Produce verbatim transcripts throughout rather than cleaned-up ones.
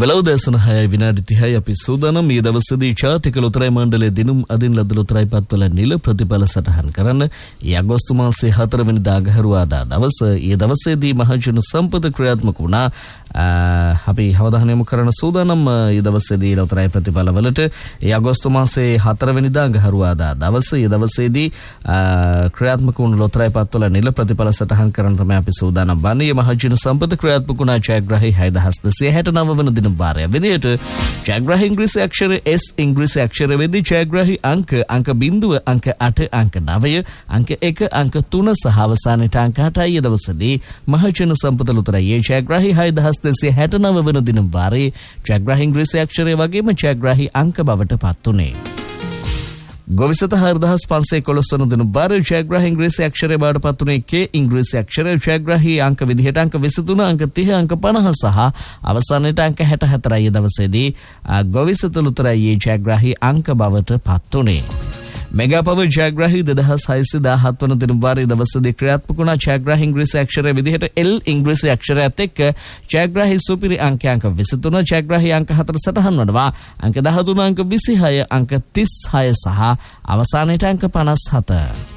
වෙලවදෑසන හය විනාඩි තිහයි අපි සූදානම් මේ දවසේදී ජාතික ලොතරැයි මණ්ඩලයේ දිනුම් අදින් ලද ලොතරැයි පත්වල නිල ප්‍රතිඵල සටහන් කරන්න ඒ අගෝස්තු මාසයේ හතර වෙනි දා ගහරුවාදා දවස ඊ දවසේදී මහජන සම්පත ක්‍රියාත්මක වුණා. අපි අවධානය යොමු කරන සූදානම් ඊ දවසේදී ලොතරැයි ප්‍රතිඵල වලට ඒ අගෝස්තු මාසයේ හතර වෙනි දා ගහරුවාදා දවස ඊ දවසේදී ක්‍රියාත්මක වුණු ලොතරැයි පත්වල නිල ප්‍රතිඵල සටහන් කරන්න තමයි අපි සූදානම් වන්නේ. මහජන සම්පත ක්‍රියාත්මක වුණා ජයග්‍රාහී හය දහස් දෙසිය හැට නව වන දින බාරය විදියට ජයග්‍රාහී ඉංග්‍රීසි අක්ෂර S ඉංග්‍රීසි අක්ෂර වෙදී ජයග්‍රාහී අංක අංක බිංදුව අංක අට අංක නවය අංක එක අංක තුන සහ අවසානයේ අංක අටයි දවසේදී මහජන සම්පත ලොතරැයි ජයග්‍රාහී හය දහස් දෙසිය හැට නව වන දින බාරයේ ජයග්‍රාහී ඉංග්‍රීසි අක්ෂරය වගේම ජයග්‍රාහී අංක බවට පත් වුණේ. ගොවිසත හාරදහස් පන්සිය එකොළොස් වන දින බාර ජයග්‍රාහී ඉංග්‍රීසි අක්ෂරය බවට පත් වුණේ K ඉංග්‍රීසි අක්ෂරය ජයග්‍රාහී අංක විදිහට අංක විසිතුන අංක තිහ අංක පනහ සහ අවසානයේ අංක හැට හතරයි දවසේදී ගොවිසත ලොතරැයි ජයග්‍රාහී අංක බවට පත් වුණේ. මෙගා පව ජයග්‍රාහී දෙදහස් හයසිය දහහත් වන දින බාරයේ දවසේදී ක්‍රියාත්මක වුණා ජයග්‍රාහී ඉංග්‍රීසි අක්ෂරය විදිහට L ඉංග්‍රීසි අක්ෂරයත් එක්ක ජයග්‍රාහී සුපිරි අංක අංක විසිතුන ජයග්‍රාහී අංක හතර සටහන් වනවා අංක දහතුන අංක විසිහය අංක තිස්හය සහ අවසානයේ අංක පනස් හත.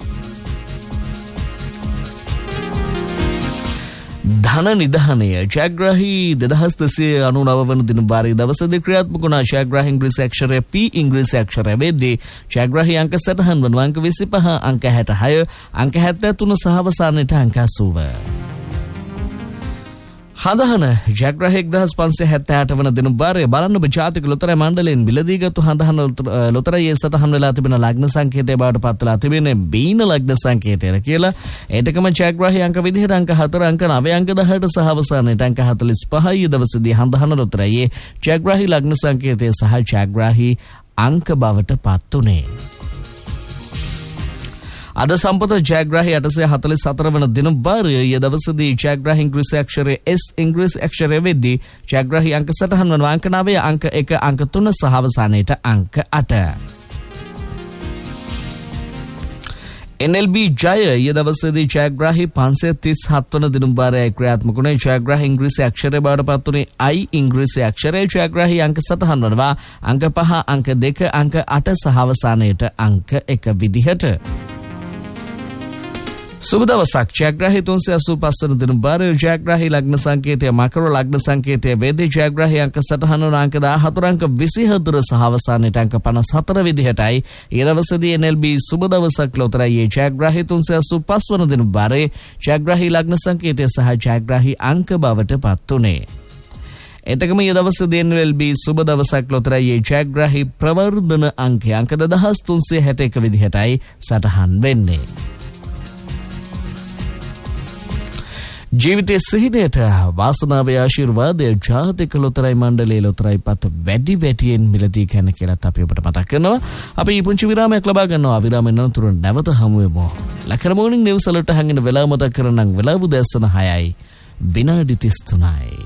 ධන නිධානය ජයග්‍රාහී දෙදහස් දෙසිය අනූනව වන දින බාරයේ දවසේදී ක්‍රියාත්මක වුණා ජයග්‍රාහී ඉංග්‍රීසි අක්ෂරය P ඉංග්‍රීසි අක්ෂරය වෙද්දී ජයග්‍රාහී අංක සටහන් වනවා අංක විසිපහ අංක හැටහය අංක හැත්තෑතුන සහ අවසානයේ අංක අසූව. හඳහන ජයග්‍රාහී එක්දහස් පන්සිය හැත්තෑඅට වන දින බාරයේ බලන්න ඔබ ජාතික ලොතරැයි මණ්ඩලයෙන් මිලදීගත්තු හඳහන ලොතරැයියේ සටහන් වෙලා තිබෙන ලග්න සංකේතය බවට පත් වෙලා තිබෙන්නේ බීන ලග්න සංකේතය කියලා. ඒකම ජයග්‍රාහී අංක විදිහට අංක හතර අංක නවය අංක දහයට සහ අවසානයේ අංක හතළිස් පහයි දවසේදී හඳහන ලොතරැයියේ ජයග්‍රාහී ලග්න සංකේතය සහ ජයග්‍රාහී අංක බවට පත් වුණේ. අද සම්පත ජයග්‍රාහී අටසිය හතළිස් හතර වන දින බාරයේ දවසේදී ජයග්‍රාහී ඉංග්‍රීසි අක්ෂරය S ඉංග්‍රීසි අක්ෂරය වෙද්දී ජයග්‍රාහී අංක සටහන් වන අංක නවය අංක එක අංක තුන සහ අවසානයේ අංක අට. N L B ජය ඊ දවසේදී ජයග්‍රාහී පන්සිය තිස් හත් වන දින බාරයේ ක්‍රියාත්මක වුණේ ජයග්‍රාහී ඉංග්‍රීසි අක්ෂරය බවට පත් වුණේ I ඉංග්‍රීසි අක්ෂරය ජයග්‍රාහී අංක සටහන් වනවා අංක පහ අංක දෙක අංක අට සහ අවසානයේ අංක එක විදිහට. සුබ දවසක් ජයග්‍රාහී තුන්සිය අසූ පස් වන දින බාරයේ ජයග්‍රාහී ලග්න සංකේතය මකර ලග්න සංකේතය වේදී ජයග්‍රාහී අංක සටහන් වන අංක දාහතුන අංක විසිහතර සහ අවසානයේ අංක පනස් හතර විදිහටයි ඊ දවසේදී N L B සුබ දවසක් ලොතරැයියේ ජයග්‍රාහී තුන්සිය අසූ පස් වන දින බාරයේ ජයග්‍රාහී ලග්න සංකේතය සහ ජයග්‍රාහී අංක බවට පත් වුණේ. එතකම ඊ දවසේදී N L B සුබ දවසක් ලොතරැයියේ ජයග්‍රාහී ප්‍රවර්ධන අංකය අංක දෙදහස් තුන්සිය හැට එක විදිහටයි සටහන් වෙන්නේ. ජීවිතයේ සිහිනයට වාසනාවේ ආශිර්වාදය ජාතික ලොතරැයි මණ්ඩලයේ ලොතරැයි පත් වැඩි වැඩියෙන් මිලදී ගන්න කියලා අපි ඔබට මතක් කරනවා. අපි පුංචි විරාමයක් ලබා ගන්නවා. විරාමයෙන් අනතුරු නැවත හමු වෙමු. ලකර මොර්නිං නිවුස් වලට හංගින වෙලාව මතක් කරනම් වෙලාව දැසන හයයි විනාඩි තිස් තුනයි.